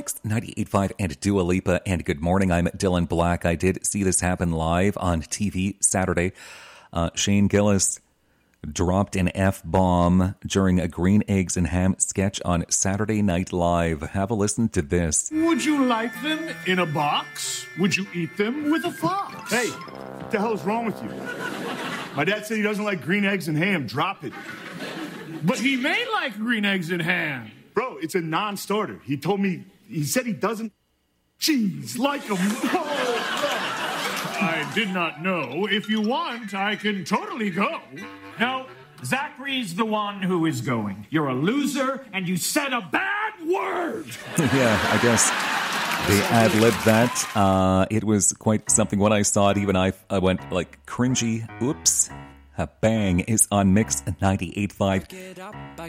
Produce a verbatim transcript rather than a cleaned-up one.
Mix ninety-eight point five and Dua Lipa. And good morning, I'm Dylan Black. I did see this happen live on T V Saturday. Uh, Shane Gillis dropped an F-bomb during a green eggs and ham sketch on Saturday Night Live. Have a listen to this. Would you like them in a box? Would you eat them with a fox? Hey, what the hell is wrong with you? My dad said he doesn't like green eggs and ham. Drop it. But he may like green eggs and ham. Bro, it's a non-starter. He told me, he said he doesn't. Jeez, like him. Oh, I did not know. If you want, I can totally go. No, Zachary's the one who is going. You're a loser, and you said a bad word. Yeah, I guess they ad-libbed that. Uh, it was quite something. When I saw it, even I, I went like cringy. Oops. A bang is on Mix ninety-eight point five.